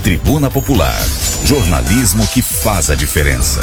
Tribuna Popular, jornalismo que faz a diferença.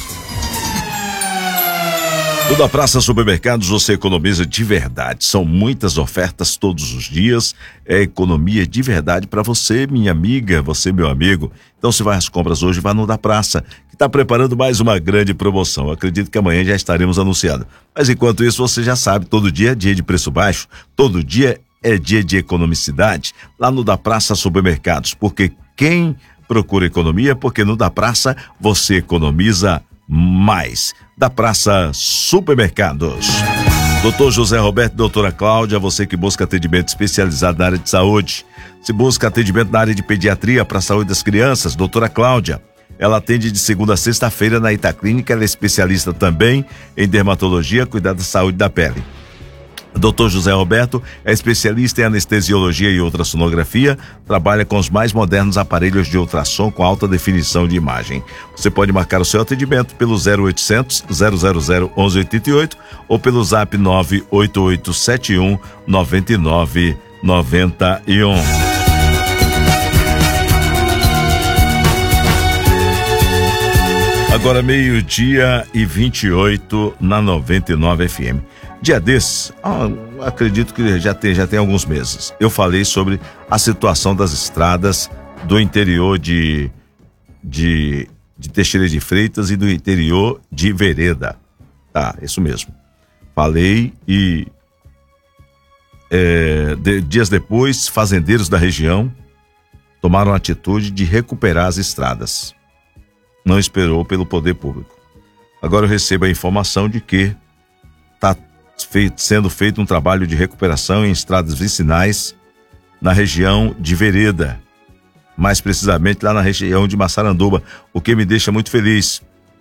Toda Praça Supermercados você economiza de verdade. São muitas ofertas todos os dias. É economia de verdade para você, minha amiga, você, meu amigo. Então, se vai às compras hoje, vá no da Praça, que está preparando mais uma grande promoção. Eu acredito que amanhã já estaremos anunciando. Mas enquanto isso, você já sabe, todo dia é dia de preço baixo, todo dia é dia de economicidade. Lá no da Praça Supermercados, porque quem procura economia, porque no da Praça você economiza mais. Da Praça Supermercados. Doutor José Roberto e doutora Cláudia, você que busca atendimento especializado na área de saúde. Se busca atendimento na área de pediatria para a saúde das crianças, doutora Cláudia. Ela atende de segunda a sexta-feira na Itaclínica, ela é especialista também em dermatologia, cuidado da saúde da pele. Dr. José Roberto é especialista em anestesiologia e ultrassonografia, trabalha com os mais modernos aparelhos de ultrassom com alta definição de imagem. Você pode marcar o seu atendimento pelo 0800 000 1188 ou pelo zap 98871 9991. Agora 12:28 na 99 FM. Dia desses, acredito que já tem alguns meses, eu falei sobre a situação das estradas do interior de Teixeira de Freitas e do interior de Vereda. Tá, isso mesmo. Falei e dias depois, fazendeiros da região tomaram a atitude de recuperar as estradas. Não esperou pelo poder público. Agora eu recebo a informação de que está sendo feito um trabalho de recuperação em estradas vicinais na região de Vereda, mais precisamente lá na região de Massaranduba, o que me deixa muito feliz.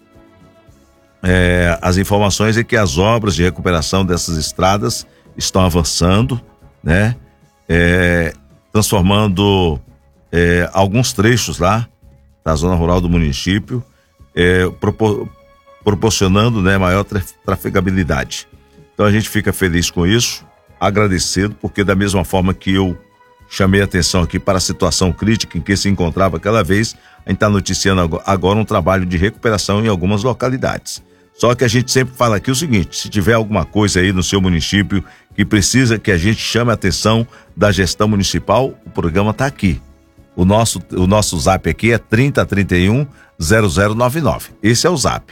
As informações é que as obras de recuperação dessas estradas estão avançando, né? Transformando alguns trechos lá da zona rural do município, proporcionando, né, maior trafegabilidade. Então a gente fica feliz com isso, agradecido, porque da mesma forma que eu chamei a atenção aqui para a situação crítica em que se encontrava aquela vez, a gente está noticiando agora um trabalho de recuperação em algumas localidades. Só que a gente sempre fala aqui o seguinte: se tiver alguma coisa aí no seu município que precisa que a gente chame a atenção da gestão municipal, o programa está aqui. O nosso zap aqui é 3031 0099. Esse é o zap.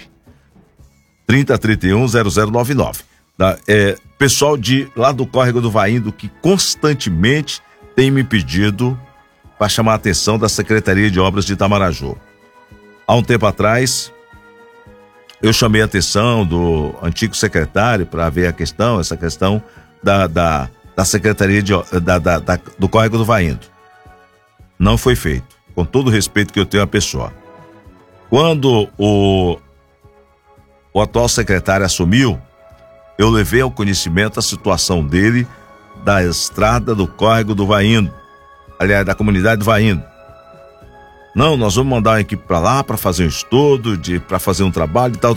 3031 0099. Pessoal lá do Córrego do Vaindo que constantemente tem me pedido para chamar a atenção da Secretaria de Obras de Itamaraju. Há um tempo atrás, eu chamei a atenção do antigo secretário para ver essa questão da Secretaria do Córrego do Vaindo. Não foi feito, com todo o respeito que eu tenho à pessoa. Quando o atual secretário assumiu, eu levei ao conhecimento a situação dele da estrada do Córrego do Vaindo, aliás, da comunidade do Vaindo. Não, nós vamos mandar uma equipe para lá para fazer um estudo, para fazer um trabalho e tal.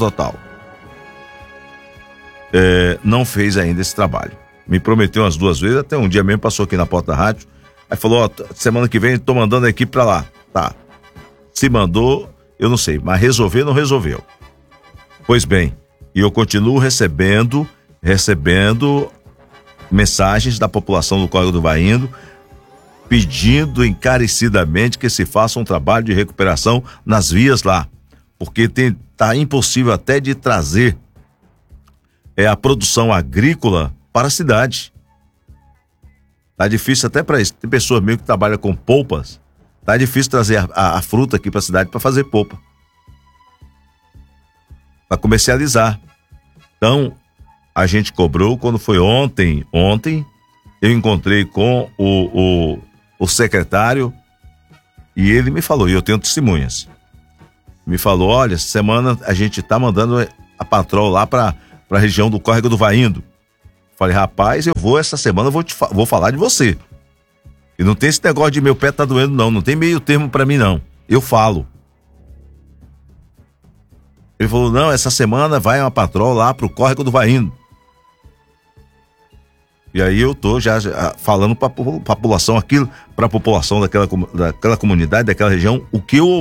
Não fez ainda esse trabalho. Me prometeu umas 2 vezes, até um dia mesmo passou aqui na porta da rádio, aí falou, semana que vem estou mandando a equipe para lá. Tá. Se mandou, eu não sei, mas não resolveu. Pois bem, e eu continuo recebendo mensagens da população do Córrego do Vaindo pedindo encarecidamente que se faça um trabalho de recuperação nas vias lá, porque tá impossível até de trazer a produção agrícola para a cidade. Tá difícil até para isso. Tem pessoas mesmo que trabalham com polpas, tá difícil trazer a fruta aqui para a cidade para fazer polpa, para comercializar. Então, a gente cobrou. Quando foi ontem eu encontrei com o secretário e ele me falou, e eu tenho testemunhas, me falou, olha, essa semana a gente tá mandando a patrol lá para a região do Córrego do Vaindo. Falei, rapaz, eu vou essa semana, vou falar de você. E não tem esse negócio de meu pé tá doendo, não tem meio termo para mim, não. Eu falo. Ele falou, não, essa semana vai uma patrol lá pro Córrego do Vaindo. E aí eu tô já falando para a população aquilo, para a população daquela comunidade, daquela região, o que eu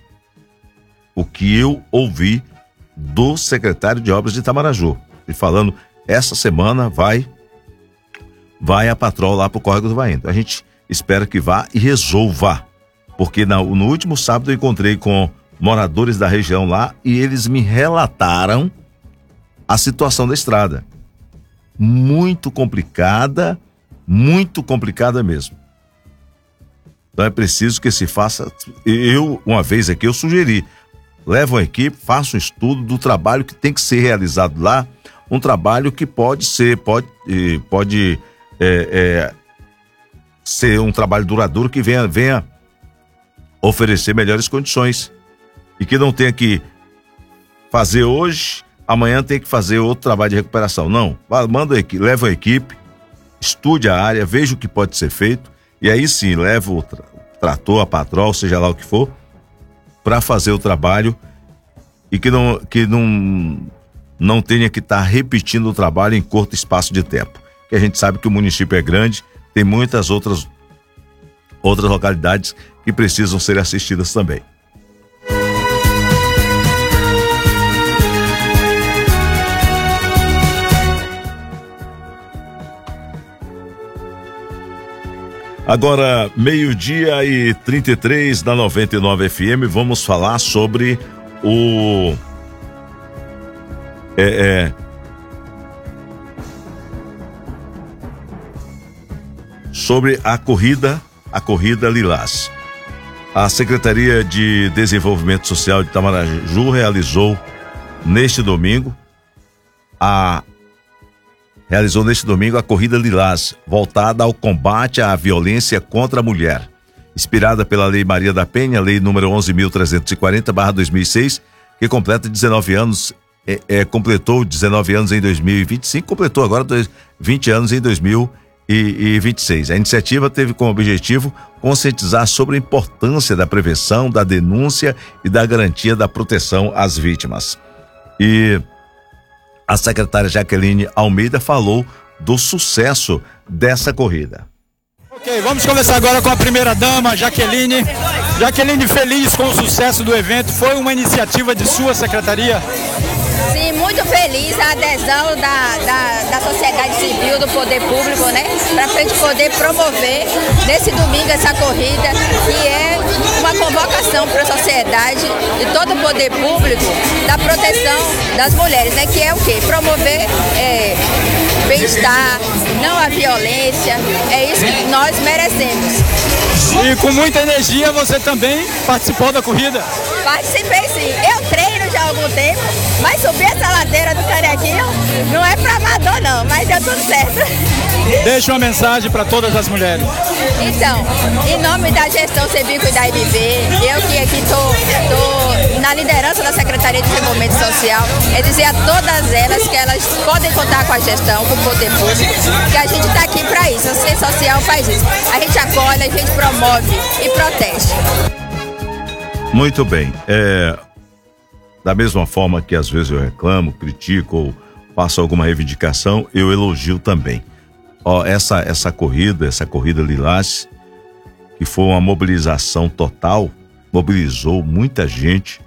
ouvi do secretário de Obras de Itamaraju, e falando, essa semana vai a patrol lá pro Córrego do Vaendo. A gente espera que vá e resolva, porque no último sábado eu encontrei com moradores da região lá e eles me relataram a situação da estrada. Muito complicada mesmo. Então é preciso que se faça. Uma vez aqui eu sugeri, leva uma equipe, faça um estudo do trabalho que tem que ser realizado lá, um trabalho que pode ser um trabalho duradouro que venha oferecer melhores condições e que não tenha que fazer hoje, amanhã tem que fazer outro trabalho de recuperação. Não, leva a equipe, estude a área, veja o que pode ser feito e aí sim, leva o trator, a patrol, seja lá o que for, para fazer o trabalho e que não tenha que estar repetindo o trabalho em curto espaço de tempo. Que a gente sabe que o município é grande, tem muitas outras localidades que precisam ser assistidas também. Agora, 12:33 da 99 FM, vamos falar sobre sobre a corrida Lilás. A Secretaria de Desenvolvimento Social de Itamaraju realizou neste domingo a corrida Lilás, voltada ao combate à violência contra a mulher, inspirada pela Lei Maria da Penha, Lei número 11.340/2006, que completa 19 anos, completou 19 anos em 2025, completou agora 20 anos em 2026. A iniciativa teve como objetivo conscientizar sobre a importância da prevenção, da denúncia e da garantia da proteção às vítimas. E a secretária Jaqueline Almeida falou do sucesso dessa corrida. Ok, vamos conversar agora com a primeira-dama, Jaqueline. Jaqueline, feliz com o sucesso do evento, foi uma iniciativa de sua secretaria? Sim, muito feliz a adesão da sociedade civil, do poder público, né? Para a gente poder promover nesse domingo essa corrida, que é uma convocação para a sociedade e todo o poder público da proteção das mulheres, né? Que é o quê? Promover bem-estar, não a violência, é isso que nós merecemos. E com muita energia você também participou da corrida? Participei sim, eu treino já há algum tempo, mas subir essa ladeira do Canequinho não é para amador não, mas deu tudo certo. Deixa uma mensagem para todas as mulheres. Então, em nome da gestão Sebico e da IBB, eu que aqui estou na liderança da Secretaria de Desenvolvimento Social, é dizer a todas elas que elas podem contar com a gestão, com o poder público, que a gente está aqui para isso, a assistência social faz isso. A gente acolhe, a gente promove e protege. Muito bem, da mesma forma que às vezes eu reclamo, critico ou faço alguma reivindicação, eu elogio também. Essa corrida Lilás, que foi uma mobilização total, mobilizou muita gente.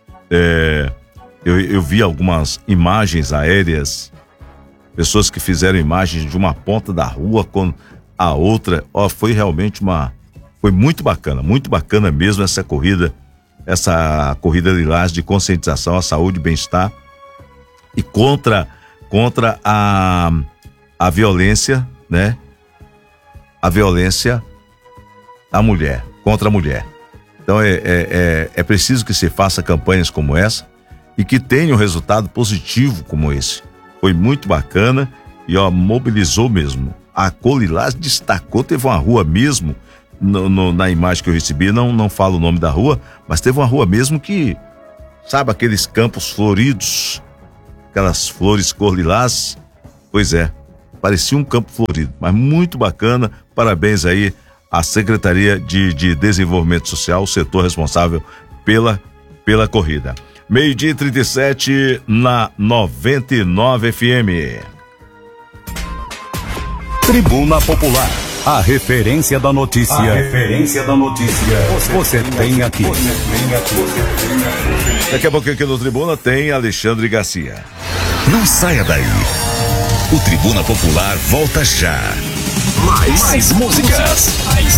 Eu vi algumas imagens aéreas, pessoas que fizeram imagens de uma ponta da rua com a outra. Foi realmente foi muito bacana mesmo essa corrida Lilás de conscientização à saúde e bem-estar e contra a violência, né? A violência contra a mulher. Então é preciso que se faça campanhas como essa e que tenha um resultado positivo como esse. Foi muito bacana e mobilizou mesmo. A Lilás destacou, teve uma rua mesmo, na imagem que eu recebi, não falo o nome da rua, mas teve uma rua mesmo que, sabe, aqueles campos floridos, aquelas flores cor lilás, pois é, parecia um campo florido, mas muito bacana. Parabéns aí à Secretaria de Desenvolvimento Social, o setor responsável pela corrida. 12:37 na 99 FM. Tribuna Popular, a referência da notícia. Você tem aqui. Daqui a pouco aqui no Tribuna tem Alexandre Garcia. Não saia daí. O Tribuna Popular volta já. Mais músicas.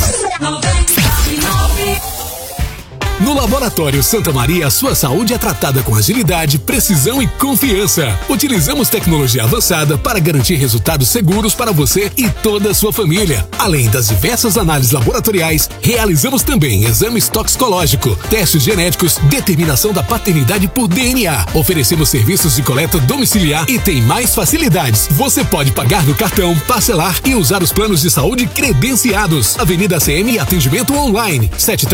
No Laboratório Santa Maria, sua saúde é tratada com agilidade, precisão e confiança. Utilizamos tecnologia avançada para garantir resultados seguros para você e toda a sua família. Além das diversas análises laboratoriais, realizamos também exames toxicológicos, testes genéticos, determinação da paternidade por DNA. Oferecemos serviços de coleta domiciliar e tem mais facilidades. Você pode pagar no cartão, parcelar e usar os planos de saúde credenciados. Avenida CM, atendimento online,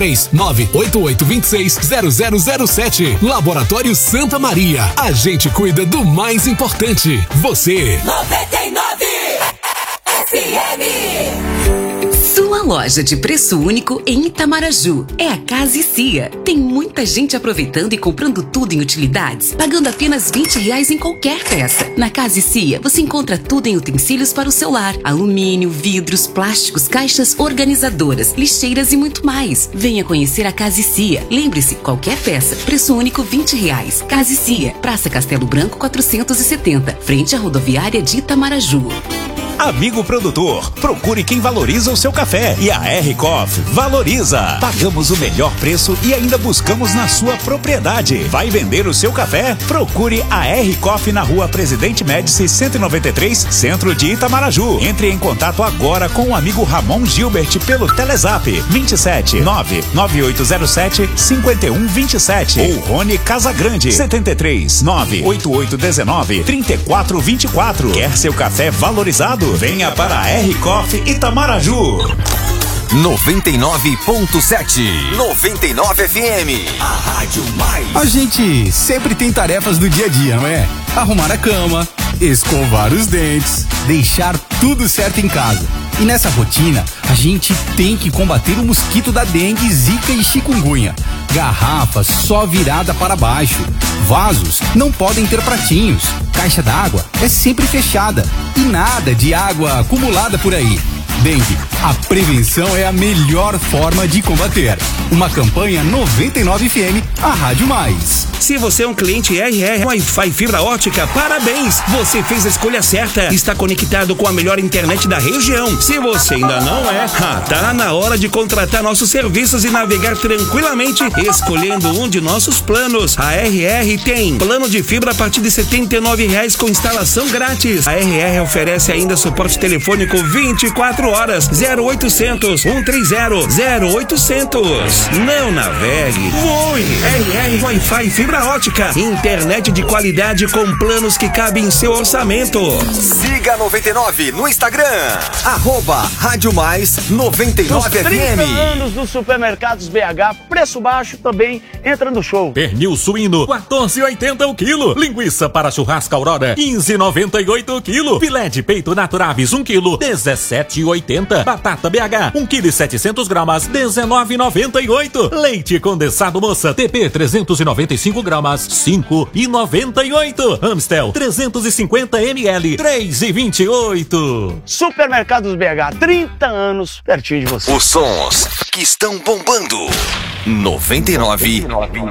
73988260007. Laboratório Santa Maria. A gente cuida do mais importante, você. 99 FM. Sua loja de preço único em Itamaraju é a Casa e Cia. Tem muita gente aproveitando e comprando tudo em utilidades, pagando apenas R$20 em qualquer peça. Na Casa e Cia você encontra tudo em utensílios para o seu lar: alumínio, vidros, plásticos, caixas organizadoras, lixeiras e muito mais. Venha conhecer a Casa e Cia. Lembre-se, qualquer peça, preço único R$20. Casa e Cia, Praça Castelo Branco 470, frente à rodoviária de Itamaraju. Amigo produtor, procure quem valoriza o seu café, e a R-Coffee valoriza. Pagamos o melhor preço e ainda buscamos na sua propriedade. Vai vender o seu café? Procure a R-Coffee na Rua Presidente Médici 193, centro de Itamaraju. Entre em contato agora com o amigo Ramon Gilbert pelo Telezap 27 99807 5127 ou Rony Casagrande 73 98819 3424. Quer seu café valorizado? Venha para a R-Coffee Itamaraju. 99.7 99 FM. A Rádio Mais. A gente sempre tem tarefas do dia a dia, não é? Arrumar a cama, escovar os dentes, deixar tudo certo em casa. E nessa rotina, a gente tem que combater o mosquito da dengue, zika e chikungunya. Garrafas só virada para baixo. Vasos não podem ter pratinhos. Caixa d'água é sempre fechada. E nada de água acumulada por aí. Dengue, a prevenção é a melhor forma de combater. Uma campanha 99 FM, a Rádio Mais. Se você é um cliente RR Wi-Fi fibra ótica, parabéns! Você fez a escolha certa. Está conectado com a melhor internet da região. Se você ainda não é, tá na hora de contratar nossos serviços e navegar tranquilamente, escolhendo um de nossos planos. A RR tem plano de fibra a partir de R$79 com instalação grátis. A RR oferece ainda suporte telefônico 24 horas, 0800 130 0800. Não navegue, voe. RR Wi-Fi fibra ótica, internet de qualidade com planos que cabem em seu orçamento. Siga 99 no Instagram, @Rádio Mais 99 FM. 30 anos dos supermercados BH, preço baixo também entra no show. Pernil suíno, 14,80 o quilo. Linguiça para churrasco Aurora, 15,98 o quilo. Filé de peito Naturavis, 1 quilo, 17,80. Batata BH, 1,7 kg, 19,98. Leite condensado Moça, TP 395 gramas, 5,98. Amstel 350 ml, 3,28. Supermercados BH, 30 anos pertinho de você. Os sons que estão bombando. 99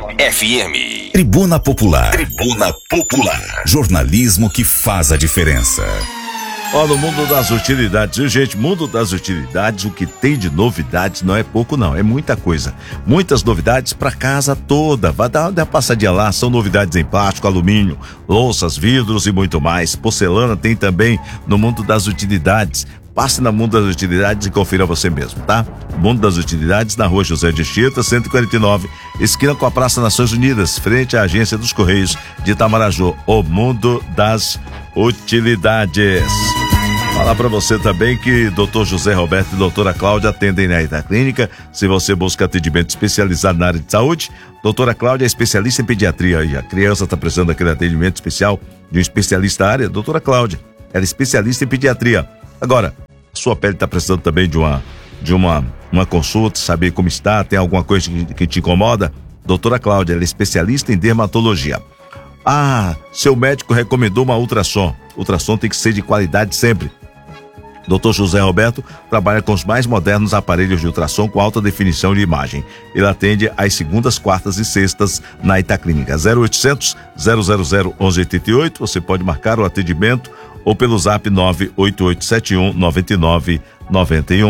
FM. Tribuna Popular. Tribuna Popular. Jornalismo que faz a diferença. Olha, no mundo das utilidades, viu, gente? Mundo das utilidades, o que tem de novidades não é pouco, não, é muita coisa. Muitas novidades para casa toda. Vai dar uma passadinha lá, são novidades em plástico, alumínio, louças, vidros e muito mais. Porcelana tem também no mundo das utilidades. Passe na Mundo das Utilidades e confira você mesmo, tá? Mundo das Utilidades, na Rua José de Chita, 149, esquina com a Praça Nações Unidas, frente à Agência dos Correios de Itamaraju. O Mundo das Utilidades. Falar para você também que Dr. José Roberto e doutora Cláudia atendem na Ita Clínica. Se você busca atendimento especializado na área de saúde, doutora Cláudia é especialista em pediatria e a criança está precisando daquele atendimento especial de um especialista da área, doutora Cláudia, ela é especialista em pediatria. Agora, sua pele está precisando também de uma consulta, saber como está, tem alguma coisa que te incomoda? Doutora Cláudia, ela é especialista em dermatologia. Ah, seu médico recomendou uma ultrassom. Ultrassom tem que ser de qualidade sempre. Dr. José Roberto trabalha com os mais modernos aparelhos de ultrassom com alta definição de imagem. Ele atende às segundas, quartas e sextas na Itaclínica. 0800 000 1188. Você pode marcar o atendimento ou pelo zap 98871 9991.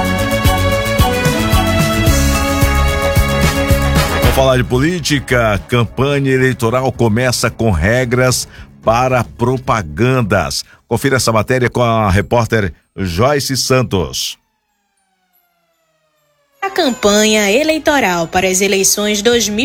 Vamos falar de política. Campanha eleitoral começa com regras para propagandas. Confira essa matéria com a repórter Joyce Santos. A campanha eleitoral para as eleições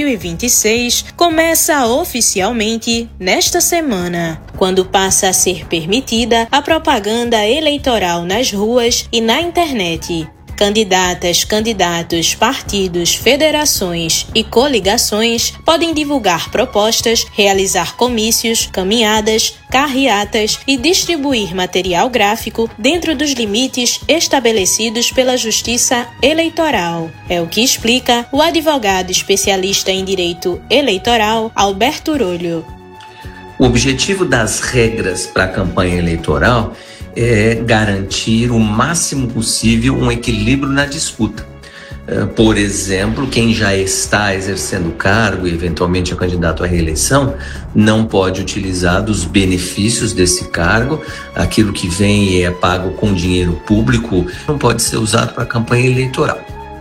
2026 começa oficialmente nesta semana, quando passa a ser permitida a propaganda eleitoral nas ruas e na internet. Candidatas, candidatos, partidos, federações e coligações podem divulgar propostas, realizar comícios, caminhadas, carreatas e distribuir material gráfico dentro dos limites estabelecidos pela Justiça Eleitoral. É o que explica o advogado especialista em direito eleitoral, Alberto Urolho. O objetivo das regras para a campanha eleitoral é garantir o máximo possível um equilíbrio na disputa. Por exemplo, quem já está exercendo o cargo e eventualmente é candidato à reeleição não pode utilizar dos benefícios desse cargo, aquilo que vem e é pago com dinheiro público, não pode ser usado para a campanha eleitoral.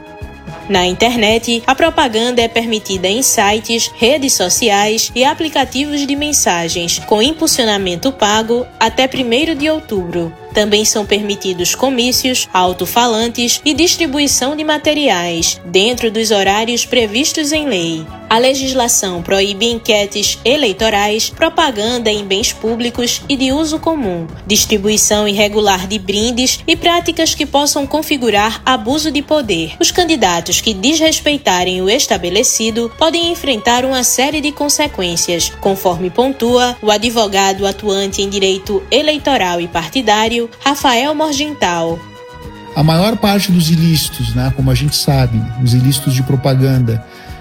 Na internet, a propaganda é permitida em sites, redes sociais e aplicativos de mensagens, com impulsionamento pago até 1º de outubro. Também são permitidos comícios, alto-falantes e distribuição de materiais, dentro dos horários previstos em lei. A legislação proíbe enquetes eleitorais, propaganda em bens públicos e de uso comum, distribuição irregular de brindes e práticas que possam configurar abuso de poder. Os candidatos que desrespeitarem o estabelecido podem enfrentar uma série de consequências, conforme pontua o advogado atuante em direito eleitoral e partidário, Rafael Morgental. A maior parte dos ilícitos, como a gente sabe, os ilícitos de propaganda,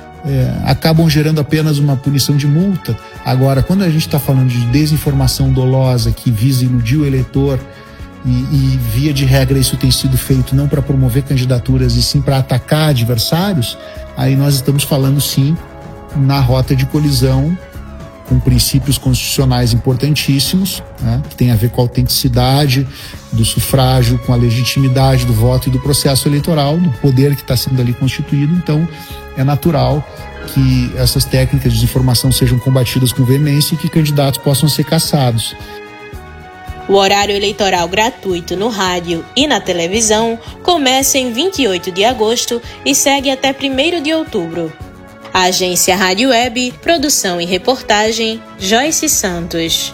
acabam gerando apenas uma punição de multa. Agora, quando a gente está falando de desinformação dolosa que visa iludir o eleitor e via de regra isso tem sido feito não para promover candidaturas e sim para atacar adversários, aí nós estamos falando sim na rota de colisão com princípios constitucionais importantíssimos, que tem a ver com a autenticidade do sufrágio, com a legitimidade do voto e do processo eleitoral, do poder que está sendo ali constituído. Então, é natural que essas técnicas de desinformação sejam combatidas com veemência e que candidatos possam ser caçados. O horário eleitoral gratuito no rádio e na televisão começa em 28 de agosto e segue até 1º de outubro. A agência Rádio Web, produção e reportagem, Joyce Santos.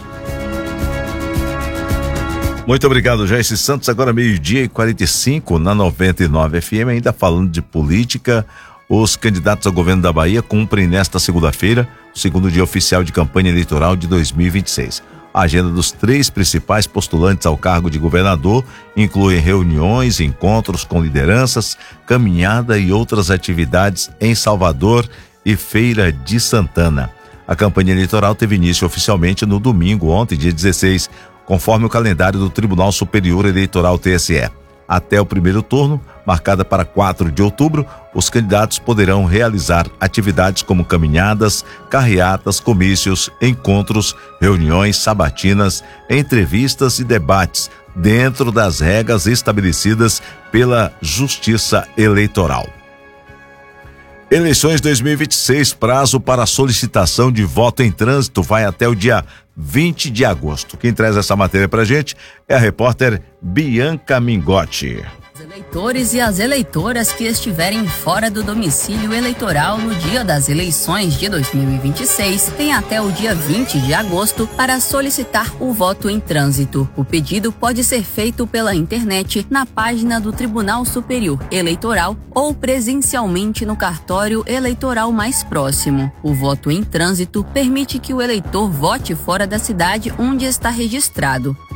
Muito obrigado, Joyce Santos. Agora 12:45 na 99 FM, ainda falando de política. Os candidatos ao governo da Bahia cumprem nesta segunda-feira o segundo dia oficial de campanha eleitoral de 2026. A agenda dos 3 principais postulantes ao cargo de governador inclui reuniões, encontros com lideranças, caminhada e outras atividades em Salvador e Feira de Santana. A campanha eleitoral teve início oficialmente no domingo, ontem, dia 16, conforme o calendário do Tribunal Superior Eleitoral TSE. Até o primeiro turno, marcada para 4 de outubro, os candidatos poderão realizar atividades como caminhadas, carreatas, comícios, encontros, reuniões, sabatinas, entrevistas e debates, dentro das regras estabelecidas pela Justiça Eleitoral. Eleições 2026, prazo para solicitação de voto em trânsito vai até o dia 20 de agosto. Quem traz essa matéria pra gente é a repórter Bianca Mingotti. Os eleitores e as eleitoras que estiverem fora do domicílio eleitoral no dia das eleições de 2026 têm até o dia 20 de agosto para solicitar o voto em trânsito. O pedido pode ser feito pela internet na página do Tribunal Superior Eleitoral ou presencialmente no cartório eleitoral mais próximo. O voto em trânsito permite que o eleitor vote fora da cidade onde está registrado.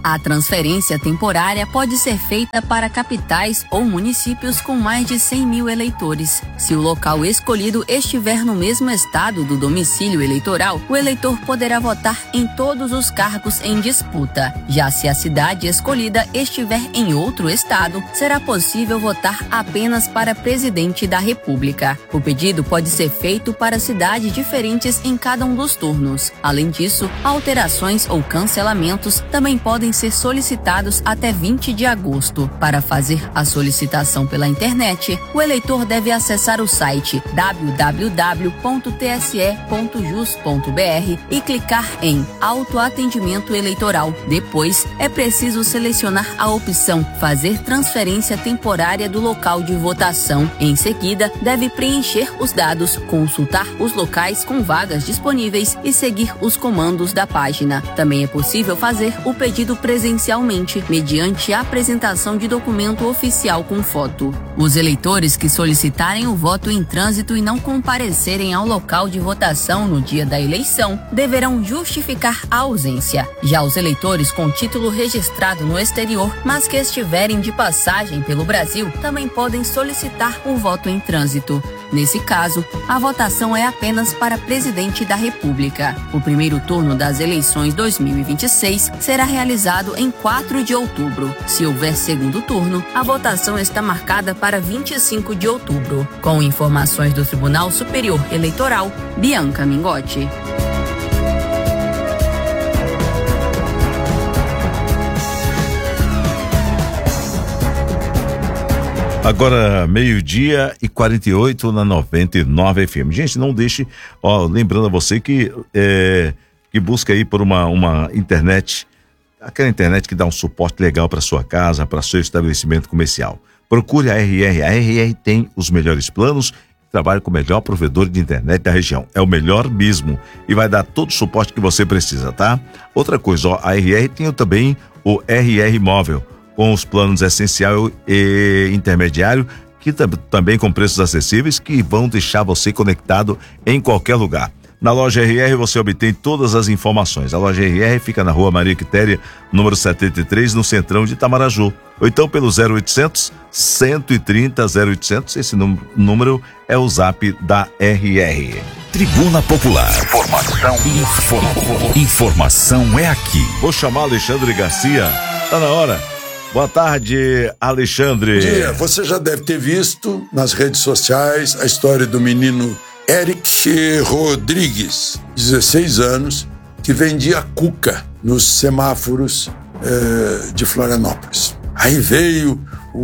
A transferência temporária pode ser feita para capitais ou municípios com mais de 100 mil eleitores. Se o local escolhido estiver no mesmo estado do domicílio eleitoral, o eleitor poderá votar em todos os cargos em disputa. Já se a cidade escolhida estiver em outro estado, será possível votar apenas para presidente da República. O pedido pode ser feito para cidades diferentes em cada um dos turnos. Além disso, alterações ou cancelamentos também podem ser solicitados até 20 de agosto. Para fazer a solicitação pela internet, o eleitor deve acessar o site www.tse.jus.br e clicar em Autoatendimento Eleitoral. Depois, é preciso selecionar a opção Fazer transferência temporária do local de votação. Em seguida, deve preencher os dados, consultar os locais com vagas disponíveis e seguir os comandos da página. Também é possível fazer o pedido presencialmente, mediante a apresentação de documento oficial com foto. Os eleitores que solicitarem o voto em trânsito e não comparecerem ao local de votação no dia da eleição, deverão justificar a ausência. Já os eleitores com título registrado no exterior, mas que estiverem de passagem pelo Brasil, também podem solicitar o voto em trânsito. Nesse caso, a votação é apenas para presidente da República. O primeiro turno das eleições 2026 será realizado em 4 de outubro. Se houver segundo turno, a votação está marcada para 25 de outubro. Com informações do Tribunal Superior Eleitoral, Bianca Mingotti. Agora, 12:48 na 99 FM. Gente, não deixe, lembrando a você que busca aí por uma internet, aquela internet que dá um suporte legal para sua casa, para seu estabelecimento comercial. Procure a RR. A RR tem os melhores planos, trabalha com o melhor provedor de internet da região. É o melhor mesmo e vai dar todo o suporte que você precisa, tá? Outra coisa, a RR tem também o RR Móvel, com os planos essencial e intermediário, que também com preços acessíveis, que vão deixar você conectado em qualquer lugar. Na loja RR você obtém todas as informações. A loja RR fica na rua Maria Quitéria, número 73, no centrão de Itamaraju. Ou então pelo 0800 130 0800, esse número é o zap da RR. Tribuna Popular. Informação é aqui. Vou chamar Alexandre Garcia. Tá na hora. Boa tarde, Alexandre. Bom dia. Você já deve ter visto nas redes sociais a história do menino Eric Rodrigues, 16 anos, que vendia cuca nos semáforos de Florianópolis. Aí veio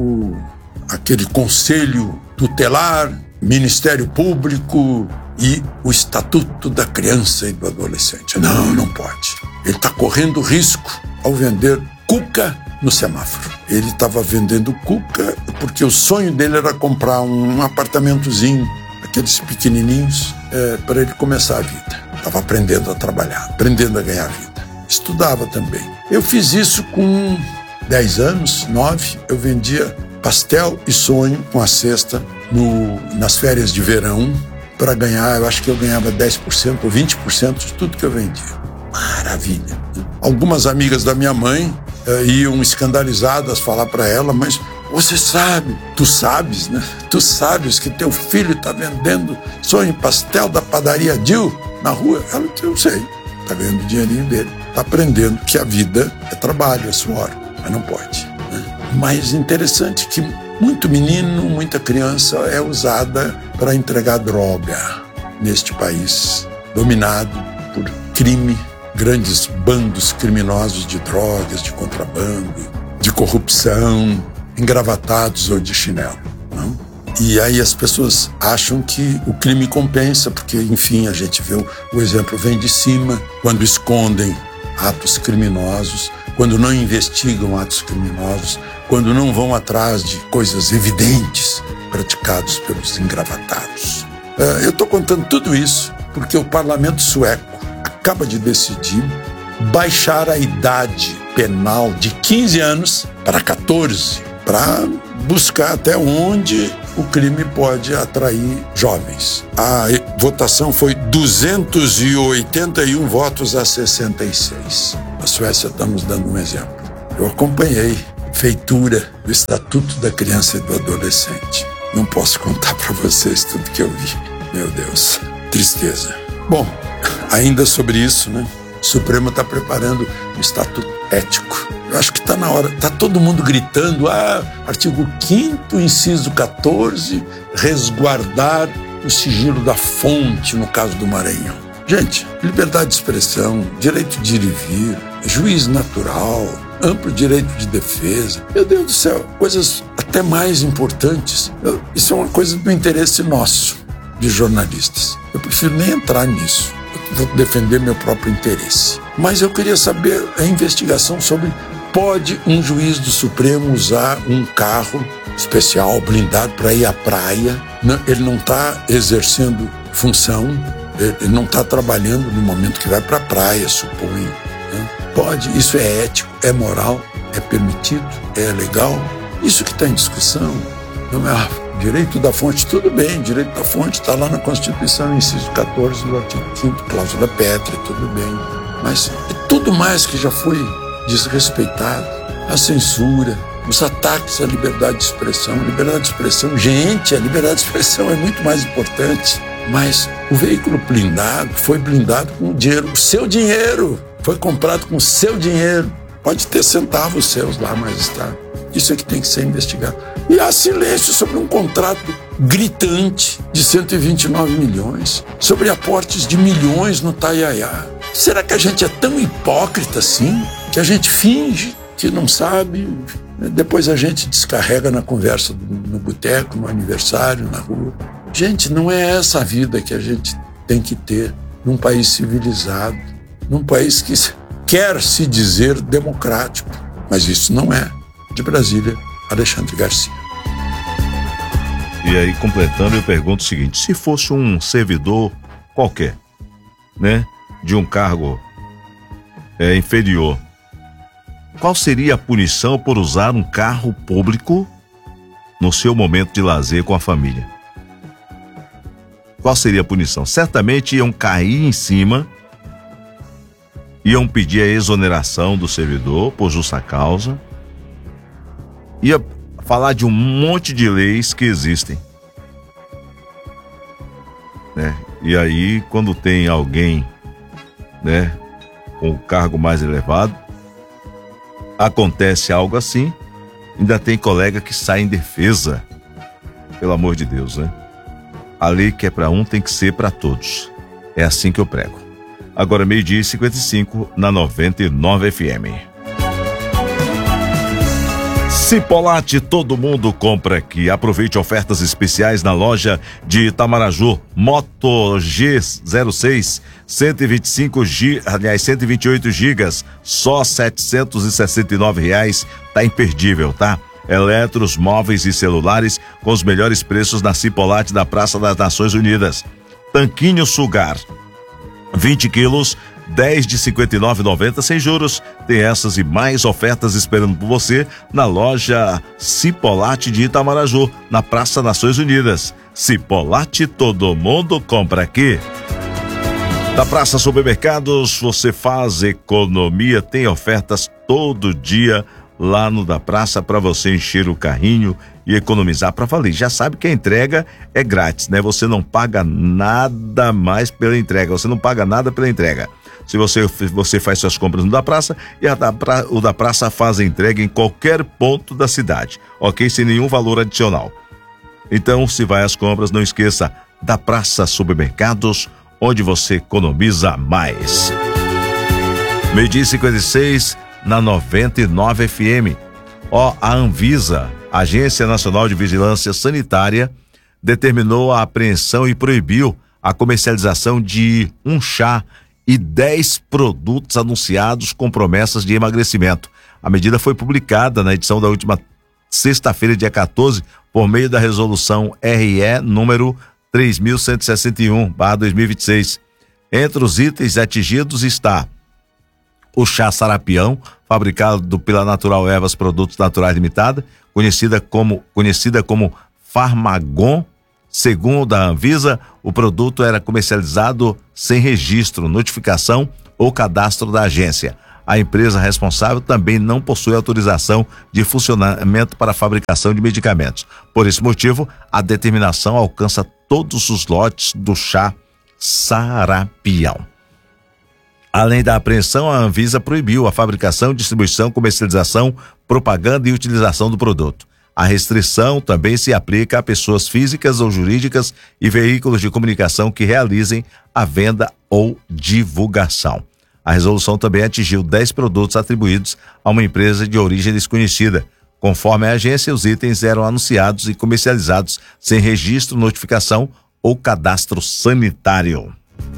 aquele conselho tutelar, Ministério Público e o Estatuto da Criança e do Adolescente. Não pode. Ele está correndo risco ao vender cuca no semáforo. Ele estava vendendo cuca porque o sonho dele era comprar um apartamentozinho, aqueles pequenininhos, para ele começar a vida. Estava aprendendo a trabalhar, aprendendo a ganhar vida. Estudava também. Eu fiz isso com 10 anos, 9. Eu vendia pastel e sonho com a cesta nas férias de verão para ganhar, eu acho que eu ganhava 10% ou 20% de tudo que eu vendia. Maravilha. Algumas amigas da minha mãe iam escandalizadas falar para ela, mas você sabe, tu sabes, né? Tu sabes que teu filho está vendendo sonho e pastel da padaria Dil na rua? Ela disse, eu sei, está ganhando o dinheirinho dele, está aprendendo que a vida é trabalho, é suor, mas não pode, né? Mas interessante que muito menino, muita criança é usada para entregar droga neste país, dominado por crime, grandes bandos criminosos de drogas, de contrabando, de corrupção, engravatados ou de chinelo, não? E aí as pessoas acham que o crime compensa, porque, enfim, a gente vê o exemplo vem de cima, quando escondem atos criminosos, quando não investigam atos criminosos, quando não vão atrás de coisas evidentes praticados pelos engravatados. Eu estou contando tudo isso porque o parlamento sueco acaba de decidir baixar a idade penal de 15 anos para 14, para buscar até onde o crime pode atrair jovens. A votação foi 281 votos a 66. A Suécia está nos dando um exemplo. Eu acompanhei feitura do Estatuto da Criança e do Adolescente. Não posso contar para vocês tudo que eu vi. Meu Deus, tristeza. Bom, ainda sobre isso, né? O Supremo está preparando um estatuto ético. Eu acho que está na hora. Está todo mundo gritando, artigo 5º, inciso 14, resguardar o sigilo da fonte, no caso do Maranhão. Gente, liberdade de expressão, direito de ir e vir, juiz natural, amplo direito de defesa. Meu Deus do céu, coisas até mais importantes. Isso é uma coisa do interesse nosso, de jornalistas. Eu prefiro nem entrar nisso. Eu vou defender meu próprio interesse. Mas eu queria saber a investigação sobre: pode um juiz do Supremo usar um carro especial, blindado, para ir à praia? Ele não está exercendo função, ele não está trabalhando no momento que vai para a praia, suponho. Né? Pode, isso é ético, é moral, é permitido, é legal. Isso que está em discussão. Não é direito da fonte, tudo bem, direito da fonte está lá na Constituição, inciso 14 do artigo 5º, cláusula pétrea, tudo bem. Mas é tudo mais que já foi desrespeitado. A censura, os ataques à liberdade de expressão. Liberdade de expressão, gente, a liberdade de expressão é muito mais importante. Mas o veículo blindado foi blindado com o dinheiro, o seu dinheiro, foi comprado com o seu dinheiro. Pode ter centavos seus lá, mas está. Isso é que tem que ser investigado. E há silêncio sobre um contrato gritante de 129 milhões, sobre aportes de milhões no Taiaiá. Será que a gente é tão hipócrita assim, que a gente finge que não sabe, depois a gente descarrega na conversa no boteco, no aniversário, na rua? Gente, não é essa a vida que a gente tem que ter num país civilizado, num país que quer se dizer democrático, mas isso não é. De Brasília, Alexandre Garcia. E aí, completando, eu pergunto o seguinte: se fosse um servidor qualquer, né, de um cargo inferior, qual seria a punição por usar um carro público no seu momento de lazer com a família? Qual seria a punição? Certamente iam cair em cima, iam pedir a exoneração do servidor por justa causa, ia falar de um monte de leis que existem, né? E aí, quando tem alguém, né, com o cargo mais elevado, acontece algo assim, ainda tem colega que sai em defesa. Pelo amor de Deus, né? A lei que é para um tem que ser para todos. É assim que eu prego. Agora 12h55 na 99 FM. Cipolate, todo mundo compra aqui. Aproveite ofertas especiais na loja de Itamaraju. Moto G06, 128 gigas, só R$ 769. Tá imperdível, tá? Eletros, móveis e celulares com os melhores preços na Cipolate da Praça das Nações Unidas. Tanquinho Sugar, 20 quilos, 10 de R$ 59,90 sem juros. Tem essas e mais ofertas esperando por você na loja Cipolate de Itamaraju, na Praça Nações Unidas. Cipolate, todo mundo compra aqui. Da Praça Supermercados, você faz economia, tem ofertas todo dia lá no da Praça para você encher o carrinho e economizar para valer. Já sabe que a entrega é grátis, né? Você não paga nada mais pela entrega, você não paga nada pela entrega. Se você faz suas compras no da Praça, e o da Praça faz a entrega em qualquer ponto da cidade, ok? Sem nenhum valor adicional. Então, se vai às compras, não esqueça, da Praça Supermercados, onde você economiza mais. 12h56 na 99 FM. A Anvisa, Agência Nacional de Vigilância Sanitária, determinou a apreensão e proibiu a comercialização de um chá e 10 produtos anunciados com promessas de emagrecimento. A medida foi publicada na edição da última sexta-feira, dia 14, por meio da resolução RE número 3161/2026. Entre os itens atingidos está o chá Sarapião, fabricado pela Natural Ervas Produtos Naturais Limitada, conhecida como Farmagon. Segundo a Anvisa, o produto era comercializado sem registro, notificação ou cadastro da agência. A empresa responsável também não possui autorização de funcionamento para a fabricação de medicamentos. Por esse motivo, a determinação alcança todos os lotes do chá Sarapião. Além da apreensão, a Anvisa proibiu a fabricação, distribuição, comercialização, propaganda e utilização do produto. A restrição também se aplica a pessoas físicas ou jurídicas e veículos de comunicação que realizem a venda ou divulgação. A resolução também atingiu 10 produtos atribuídos a uma empresa de origem desconhecida. Conforme a agência, os itens eram anunciados e comercializados sem registro, notificação ou cadastro sanitário.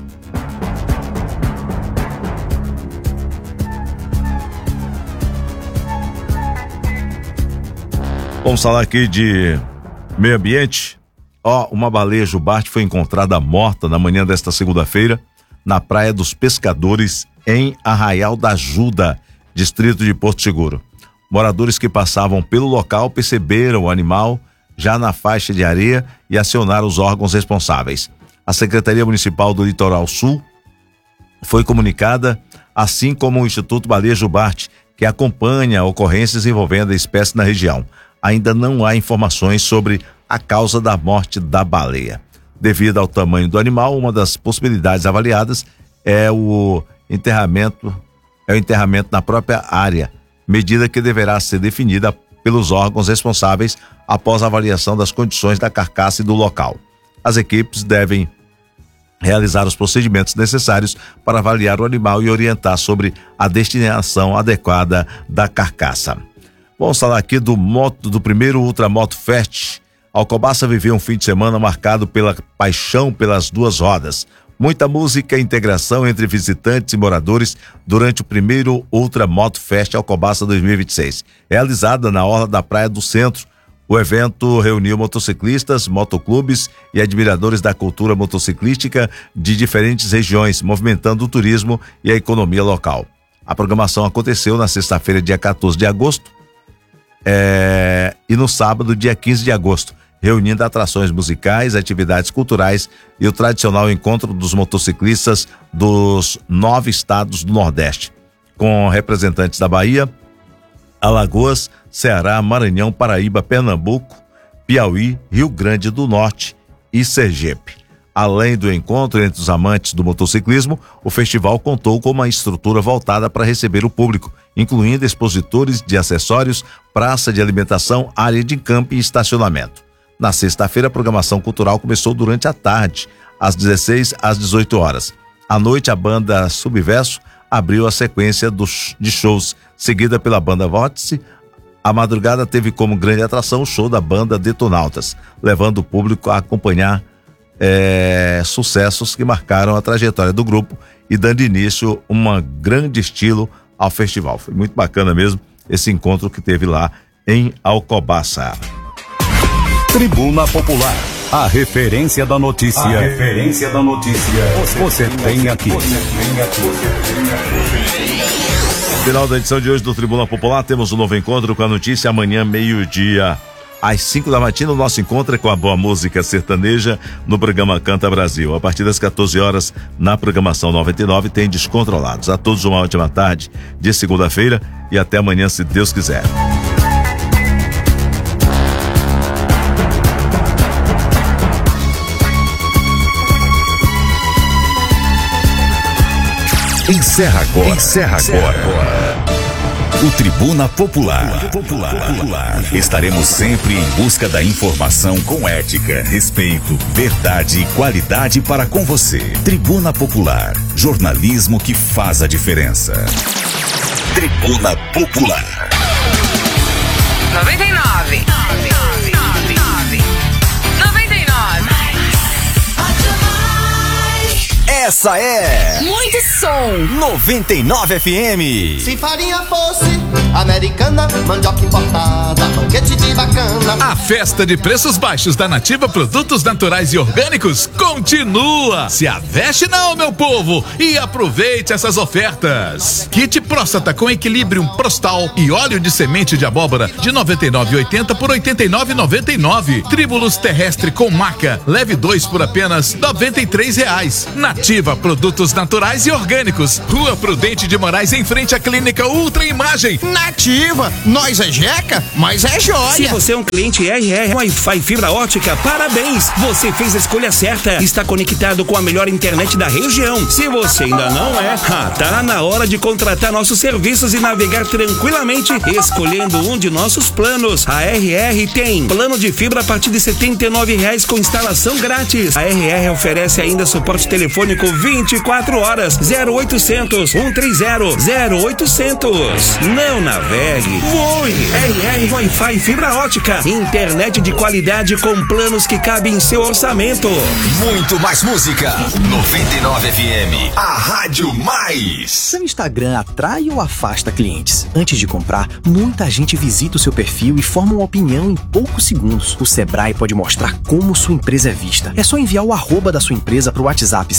Vamos falar aqui de meio ambiente. Uma baleia jubarte foi encontrada morta na manhã desta segunda-feira na Praia dos Pescadores, em Arraial da Ajuda, distrito de Porto Seguro. Moradores que passavam pelo local perceberam o animal já na faixa de areia e acionaram os órgãos responsáveis. A Secretaria Municipal do Litoral Sul foi comunicada, assim como o Instituto Baleia Jubarte, que acompanha ocorrências envolvendo a espécie na região. Ainda não há informações sobre a causa da morte da baleia. Devido ao tamanho do animal, uma das possibilidades avaliadas é o enterramento na própria área, medida que deverá ser definida pelos órgãos responsáveis após a avaliação das condições da carcaça e do local. As equipes devem realizar os procedimentos necessários para avaliar o animal e orientar sobre a destinação adequada da carcaça. Vamos falar aqui do primeiro Ultramoto Fest. Alcobaça viveu um fim de semana marcado pela paixão pelas duas rodas. Muita música e integração entre visitantes e moradores durante o primeiro Ultramoto Fest Alcobaça 2026, realizada na orla da Praia do Centro. O evento reuniu motociclistas, motoclubes e admiradores da cultura motociclística de diferentes regiões, movimentando o turismo e a economia local. A programação aconteceu na sexta-feira, dia 14 de agosto, e no sábado, dia 15 de agosto, reunindo atrações musicais, atividades culturais e o tradicional encontro dos motociclistas dos 9 estados do Nordeste, com representantes da Bahia, Alagoas, Ceará, Maranhão, Paraíba, Pernambuco, Piauí, Rio Grande do Norte e Sergipe. Além do encontro entre os amantes do motociclismo, o festival contou com uma estrutura voltada para receber o público, incluindo expositores de acessórios, praça de alimentação, área de camping e estacionamento. Na sexta-feira, a programação cultural começou durante a tarde, às 16 às 18 horas. À noite, a banda Subverso abriu a sequência de shows, seguida pela banda Vórtice. A madrugada teve como grande atração o show da banda Detonautas, levando o público a acompanhar sucessos que marcaram a trajetória do grupo e dando início a um grande estilo ao festival. Foi muito bacana mesmo esse encontro que teve lá em Alcobaça. Tribuna Popular, a referência da notícia. A referência da notícia. Você tem aqui. Final da edição de hoje do Tribuna Popular, temos um novo encontro com a notícia amanhã, meio-dia. Às 5 da matina, o nosso encontro é com a boa música sertaneja no programa Canta Brasil. A partir das 14 horas, na programação 99, tem Descontrolados. A todos uma ótima tarde de segunda-feira e até amanhã, se Deus quiser. Encerra agora. O Tribuna Popular. Estaremos sempre em busca da informação com ética, respeito, verdade e qualidade para com você. Tribuna Popular. Jornalismo que faz a diferença. Tribuna Popular. 99. Essa é muito som. 99 FM. Se farinha fosse americana, mandioca importada, banquete de bacana. A festa de preços baixos da Nativa Produtos Naturais e Orgânicos continua. Se aveste não, meu povo, e aproveite essas ofertas. Kit próstata com Equilibrium Prostal e óleo de semente de abóbora de 99,80 por 89,99. Tribulus terrestre com maca, leve 2 por apenas R$ 93. Nativa Nativa, produtos naturais e orgânicos. Rua Prudente de Moraes, em frente à Clínica Ultra Imagem. Nativa, nós é jeca, mas é joia. Se você é um cliente RR Wi-Fi fibra ótica, parabéns! Você fez a escolha certa. Está conectado com a melhor internet da região. Se você ainda não é, tá na hora de contratar nossos serviços e navegar tranquilamente, escolhendo um de nossos planos. A RR tem plano de fibra a partir de R$ 79,00 com instalação grátis. A RR oferece ainda suporte telefônico 24 horas, 0800 130 0800. Não navegue, voe. RR Wi-Fi fibra ótica. Internet de qualidade com planos que cabem em seu orçamento. Muito mais música. 99 FM, a Rádio Mais. Seu Instagram atrai ou afasta clientes? Antes de comprar, muita gente visita o seu perfil e forma uma opinião em poucos segundos. O Sebrae pode mostrar como sua empresa é vista. É só enviar o arroba da sua empresa para o WhatsApp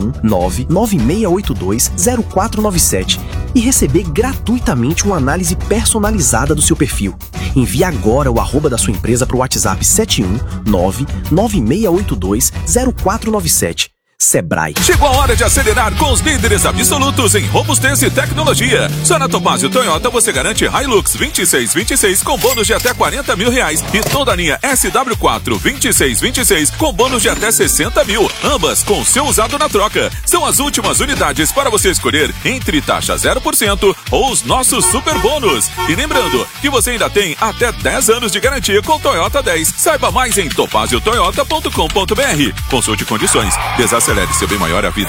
71996820497 e receber gratuitamente uma análise personalizada do seu perfil. Envie agora o arroba da sua empresa para o WhatsApp 71996820497. Sebrae. Chegou a hora de acelerar com os líderes absolutos em robustez e tecnologia. Só na Topazio Toyota você garante Hilux 2626 com bônus de até R$40 mil e toda a linha SW4 2626 com bônus de até 60 mil, ambas com seu usado na troca. São as últimas unidades para você escolher entre taxa 0% ou os nossos super bônus. E lembrando que você ainda tem até 10 anos de garantia com Toyota 10. Saiba mais em topaziotoyota.com.br. Consulte condições. Desacelere seu bem maior a vida.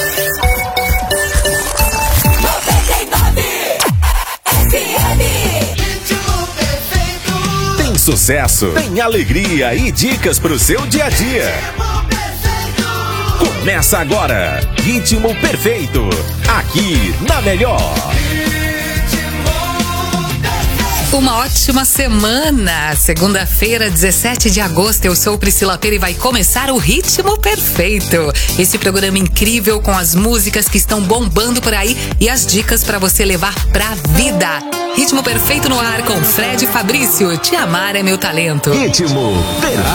Tem sucesso, tem alegria e dicas pro seu dia a dia. Começa agora, Ritmo Perfeito, aqui na Melhor. Uma ótima semana! Segunda-feira, 17 de agosto, eu sou Priscila Pera e vai começar o Ritmo Perfeito. Esse programa incrível com as músicas que estão bombando por aí e as dicas para você levar pra vida. Ritmo Perfeito no ar com Fred Fabrício. Te amar é meu talento. Ritmo Perfeito.